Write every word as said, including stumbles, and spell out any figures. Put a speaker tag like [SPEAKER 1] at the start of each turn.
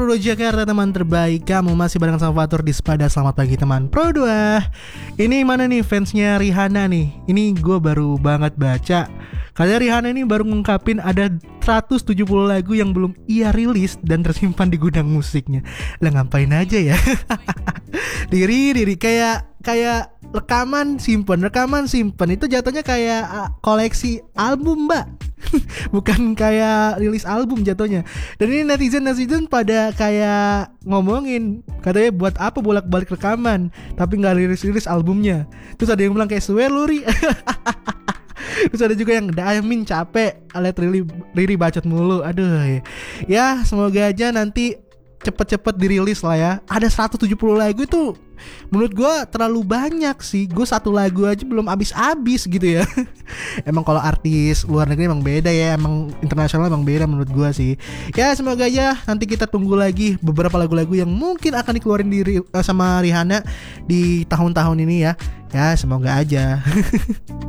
[SPEAKER 1] Pro Jakarta, teman terbaik. Kamu masih bareng sama Fatur di Sepada. Selamat pagi teman Pro dua. Ini mana nih fansnya Rihanna nih. Ini gue baru banget baca. Katanya Rihanna ini baru ngungkapin ada seratus tujuh puluh lagu yang belum ia rilis dan tersimpan di gudang musiknya. Lah ngapain aja ya? Diri diri kayak kayak rekaman simpen, rekaman simpen. Itu jatuhnya kayak uh, koleksi album, Mbak. Bukan kayak rilis album jatuhnya. Dan ini netizen-netizen pada kayak ngomongin, katanya buat apa bolak-balik rekaman tapi gak rilis-rilis albumnya. Terus ada yang bilang kayak swear lu Ri. Terus ada juga yang Damin capek liat Riri, Riri bacot mulu. Aduh ya, semoga aja nanti cepet-cepet dirilis lah ya. Ada seratus tujuh puluh lagu itu menurut gue terlalu banyak sih. Gue satu lagu aja belum habis-habis gitu ya. Emang kalau artis luar negeri emang beda ya. Emang internasional emang beda menurut gue sih. Ya semoga aja nanti kita tunggu lagi beberapa lagu-lagu yang mungkin akan dikeluarin di, sama Rihanna di tahun-tahun ini ya. Ya semoga aja.